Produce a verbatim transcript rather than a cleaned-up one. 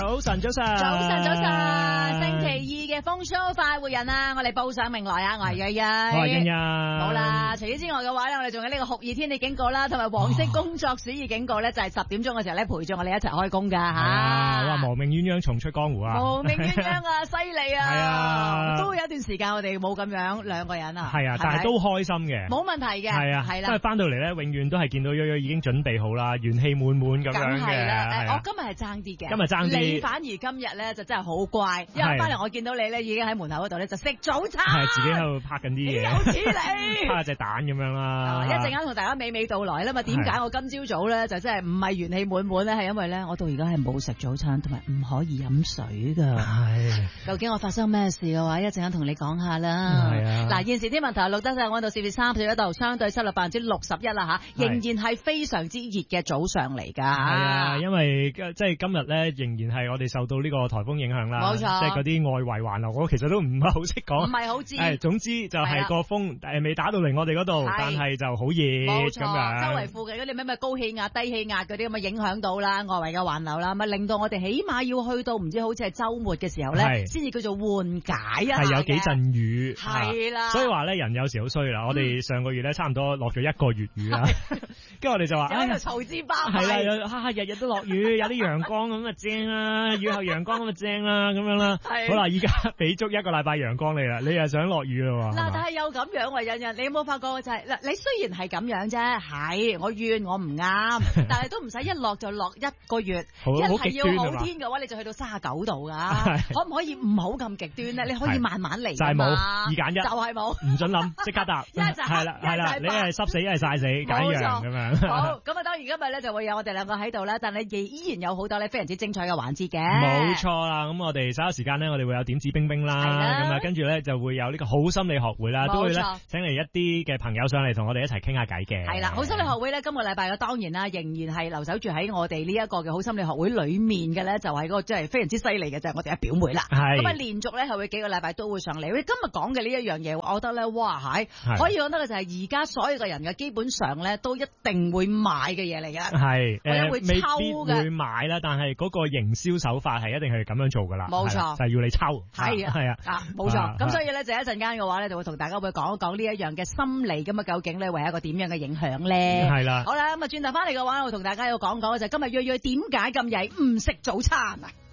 早晨，早晨， 早晨，早晨，星期二嘅風騷快活人啊！我哋報上名來啊！我係欣欣， 我係欣欣。 好啦，除此之外嘅話咧，我哋仲有呢個酷熱天氣警告啦，同埋黃色工作暑熱警告咧，就係十點鐘嘅時候咧，陪住我哋一齊開工噶吓。 啊，哇！亡命鴛鴦重出江湖啊！ 亡命鴛鴦啊，犀利啊！ 係啊， 都有一段時間我哋冇咁樣兩個人啊。 係啊，但係都開心嘅， 冇問題嘅。 係啊，係啦。因為翻到嚟咧，永遠都係見到悠悠已經準備好啦，元氣滿滿咁樣嘅。 梗係啦，我今日係爭啲嘅。 今日爭啲。 你反而今日咧就真係好乖，因為翻嚟我見到你咧已經喺門口嗰度咧就食早餐， 係自己喺度拍緊啲嘢， 有似你拍下隻蛋咁樣啦。 一陣間同大家娓娓道來啦嘛。點解我今朝早咧就真係唔係元氣滿滿咧？係因為咧我到而家係冇食早餐，同埋唔可以飲水噶。係，究竟我發生咩事嘅話，一陣間同你講下啦。係啊，嗱，現時天文台錄得晒溫度攝氏三十一度，相對濕度百分之六十一啦吓，仍然係非常之熱嘅早上嚟噶。係啊，因為即係今日咧仍然係我哋受到呢個颱風影響啦，冇錯，即係嗰啲外圍環流，我其實都唔係好識講， 唔係好知。 係，總之就係個風誒未打到嚟我哋嗰度，但係就好熱，冇錯， 周圍附近嗰啲咩咩高氣壓、低氣壓嗰啲咁啊影響到啦，外圍嘅環流啦，咪令到我哋起碼要去到唔知好似係週末嘅時候咧，先至叫做緩解啊， 係有幾陣雨， 係啦， 所以話咧人有時好衰啦。我哋上個月咧差唔多落咗一個月雨啦，跟住我哋就話喺度嘈之巴閉，係啦，哈哈日日都落雨，有啲陽光咁啊正啦，雨後陽光咁啊正啦，咁樣啦。好啦，依家俾足一個禮拜陽光你啦，你又想落雨啦喎。嗱，但係又咁樣喎，欣欣，你有冇發覺就係嗱，你雖然係咁樣啫，係我怨我唔啱，但係都唔使一落就落一個月，一係要好天嘅話，你就去到三十九度噶，可唔可以唔好咁極端咧？你可以慢慢嚟， 就係冇二揀一， 就係冇， 唔准諗，即刻答，係啦係啦，你係濕死一係曬死，揀一樣咁樣。 好，咁啊當然今日咧就會有我哋兩個喺度啦，但係亦依然有好多咧非常之精彩嘅環節嘅。 冇錯啦，咁我哋稍後時間咧，我哋會有點指冰冰啦，咁啊跟住咧就會有呢個好心理學會啦，都會咧請嚟一啲嘅朋友上嚟同我哋一齊傾下偈嘅。係啦，好心理學會咧今個禮拜嘅當然啦，仍然係留守住喺我哋呢一個嘅好心理學會裏面嘅咧，就係嗰個即係非常之犀利嘅就係我哋嘅表妹啦。係咁啊，連續咧係會幾個禮拜都會上嚟。喂，今日講嘅呢一樣嘢，我覺得咧，哇係可以講得嘅就係而家所有嘅人嘅基本上咧都一定會買嘅嘢嚟嘅。係誒，未必會買啦，但係嗰個營銷手法係一定係咁樣做噶啦。冇錯，就係要你抽。係啊，係啊，啊冇錯。咁所以咧就一陣間嘅話咧，就會同大家會講一講呢一樣嘅心理咁啊，究竟咧會係一個點樣嘅影響咧？係啦。好啦，咁啊轉頭翻嚟嘅話，我同大家要講講嘅就係今日約約點解咁曳唔食早餐啊？